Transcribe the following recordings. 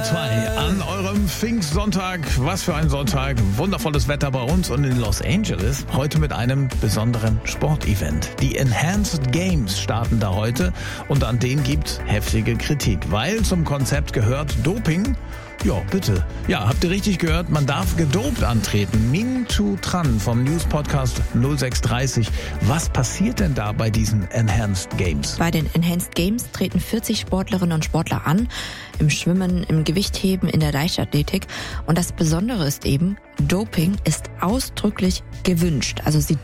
2 an eurem Pfingstsonntag. Was für ein Sonntag. Wundervolles Wetter bei uns und in Los Angeles. Heute mit einem besonderen Sportevent. Die Enhanced Games starten da heute und an denen gibt's heftige Kritik, weil zum Konzept gehört Doping. Ja, bitte. Ja, habt ihr richtig gehört? Man darf gedopt antreten. Ming Chu Tran vom News-Podcast 0630. Was passiert denn da bei diesen Enhanced Games? Bei den Enhanced Games treten 40 Sportlerinnen und Sportler an. Im Schwimmen, im Gewichtheben, in der Leichtathletik. Und das Besondere ist eben, Doping ist ausdrücklich gewünscht. Also sie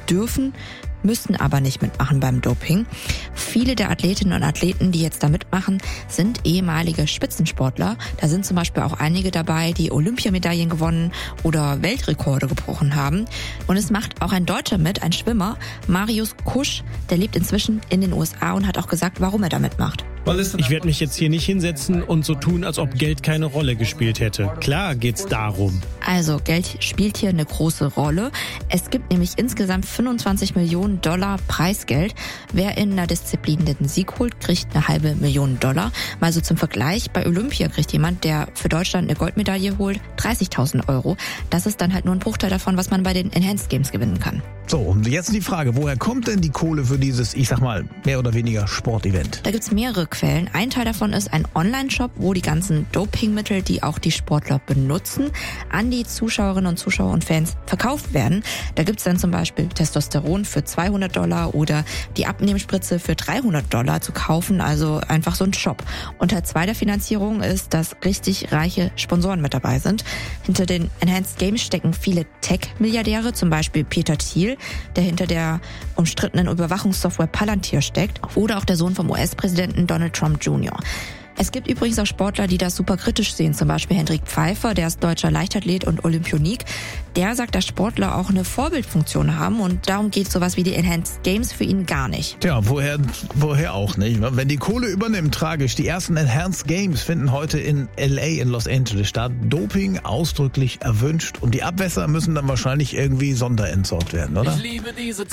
müssen aber nicht mitmachen beim Doping. Viele der Athletinnen und Athleten, die jetzt da mitmachen, sind ehemalige Spitzensportler. Da sind zum Beispiel auch einige dabei, die Olympiamedaillen gewonnen oder Weltrekorde gebrochen haben. Und es macht auch ein Deutscher mit, ein Schwimmer, Marius Kusch. Der lebt inzwischen in den USA und hat auch gesagt, warum er da mitmacht. Ich werde mich jetzt hier nicht hinsetzen und so tun, als ob Geld keine Rolle gespielt hätte. Klar geht's darum. Also Geld spielt hier eine große Rolle. Es gibt nämlich insgesamt 25 Millionen Dollar Preisgeld. Wer in einer Disziplin den Sieg holt, kriegt eine $500.000. Mal so zum Vergleich, bei Olympia kriegt jemand, der für Deutschland eine Goldmedaille holt, 30.000 Euro. Das ist dann halt nur ein Bruchteil davon, was man bei den Enhanced Games gewinnen kann. So, und jetzt die Frage, woher kommt denn die Kohle für dieses, ich sag mal, mehr oder weniger Sportevent? Da gibt's mehrere Quellen. Ein Teil davon ist ein Online-Shop, wo die ganzen Dopingmittel, die auch die Sportler benutzen, an die Zuschauerinnen und Zuschauer und Fans verkauft werden. Da gibt's dann zum Beispiel Testosteron für $200 oder die Abnehmspritze für $300 zu kaufen, also einfach so ein Shop. Und Teil 2 der Finanzierung ist, dass richtig reiche Sponsoren mit dabei sind. Hinter den Enhanced Games stecken viele Tech-Milliardäre, zum Beispiel Peter Thiel, der hinter der umstrittenen Überwachungssoftware Palantir steckt, oder auch der Sohn vom US-Präsidenten Donald Trump Jr. Es gibt übrigens auch Sportler, die das super kritisch sehen, zum Beispiel Hendrik Pfeiffer, der ist deutscher Leichtathlet und Olympionik. Der sagt, dass Sportler auch eine Vorbildfunktion haben und darum geht sowas wie die Enhanced Games für ihn gar nicht. Tja, woher auch nicht? Wenn die Kohle übernimmt, tragisch. Die ersten Enhanced Games finden heute in LA in Los Angeles statt. Doping ausdrücklich erwünscht und die Abwässer müssen dann wahrscheinlich irgendwie sonderentsorgt werden, oder? Ich liebe diese